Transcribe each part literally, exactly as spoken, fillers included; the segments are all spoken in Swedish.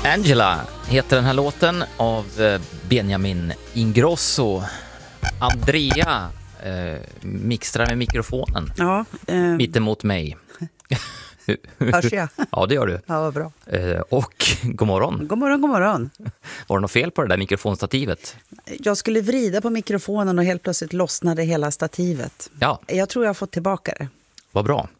Angela heter den här låten av Benjamin Ingrosso. Andrea eh, mixtrar med mikrofonen ja, eh, mitt emot mig. Hörs jag? Ja, det gör du. Ja, vad bra. Eh, och god morgon. God morgon, god morgon. Var det något fel på det där mikrofonstativet? Jag skulle vrida på mikrofonen och helt plötsligt lossnade hela stativet. Ja. Jag tror jag har fått tillbaka det. Vad bra.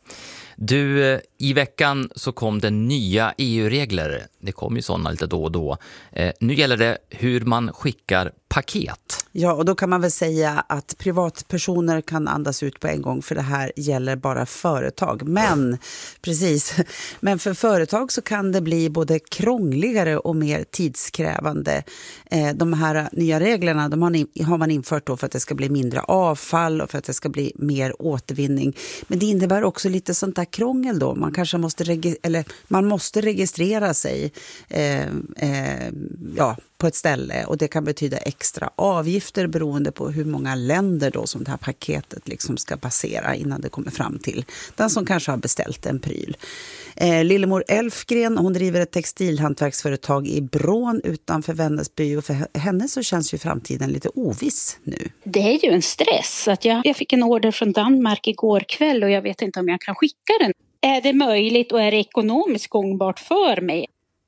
Du, i veckan så kom det nya E U-regler. Det kom ju sådana lite då och då. Eh, nu gäller det hur man skickar paket. Ja, och då kan man väl säga att privatpersoner kan andas ut på en gång, för det här gäller bara företag. Men, precis, men för företag så kan det bli både krångligare och mer tidskrävande. Eh, de här nya reglerna, de har, ni, har man infört då för att det ska bli mindre avfall och för att det ska bli mer återvinning. Men det innebär också lite sånt där krångel då. Man kanske måste, regi- eller man måste registrera sig eh, eh, ja, på ett ställe, och det kan betyda extra avgifter beroende på hur många länder då som det här paketet liksom ska passera innan det kommer fram till den som kanske har beställt en pryl. Eh, Lillemor Elfgren, hon driver ett textilhantverksföretag i Brån utanför Vännäsby, och för henne så känns ju framtiden lite oviss nu. Det är ju en stress. Att jag, jag fick en order från Danmark igår kväll och jag vet inte om jag kan skicka den. Är det möjligt och är det ekonomiskt gångbart för mig?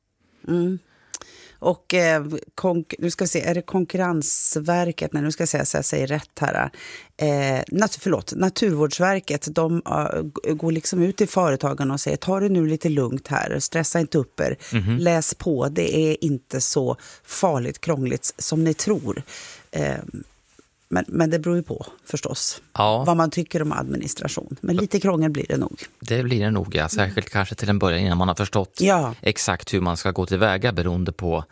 Mm. Och eh, konk- nu ska vi se, är det Konkurrensverket? Nej, nu ska jag säga så jag säger rätt här. Eh, nat- förlåt, Naturvårdsverket, de uh, går liksom ut till företagen och säger: ta det nu lite lugnt här, stressa inte upp er, mm-hmm. läs på, det är inte så farligt krångligt som ni tror. Eh, Men, men det beror ju på förstås, ja, vad man tycker om administration. Men lite krångel blir det nog. Det blir det nog, ja. Särskilt mm. kanske till en början innan man har förstått ja. exakt hur man ska gå tillväga beroende på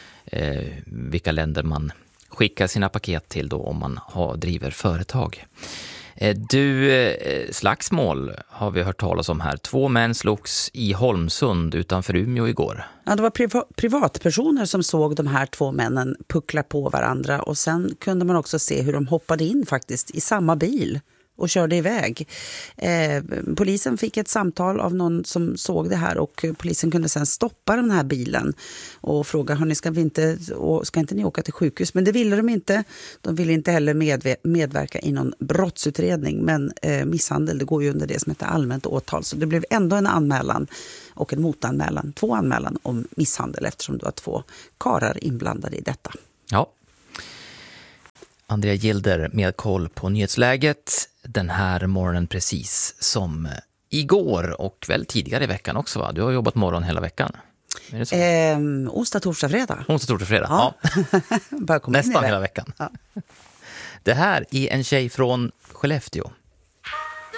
eh, vilka länder man skickar sina paket till då, om man har, driver företag. Eh, du, eh, slagsmål har vi hört talas om här. Två män slogs i Holmsund utanför Umeå igår. Ja, det var priva- privatpersoner som såg de här två männen puckla på varandra, och sen kunde man också se hur de hoppade in faktiskt i samma bil och körde iväg. Eh, polisen fick ett samtal av någon som såg det här, och polisen kunde sedan stoppa den här bilen och fråga: hörni, ska, vi inte, ska inte ni åka till sjukhus? Men det ville de inte. De ville inte heller medve- medverka i någon brottsutredning, men eh, misshandel, det går ju under det som heter allmänt åtal. Så det blev ändå en anmälan och en motanmälan, två anmälan om misshandel, eftersom det var två karar inblandade i detta. Ja. Andrea Gilder med koll på nyhetsläget den här morgonen, precis som igår och väl tidigare i veckan också, va? Du har jobbat morgon hela veckan. Är det så? Eh, onsdag, torsdag, fredag. Onsdag, torsdag, fredag, ja. ja. Nästan hela veckan. Ja. Det här är en tjej från Skellefteå.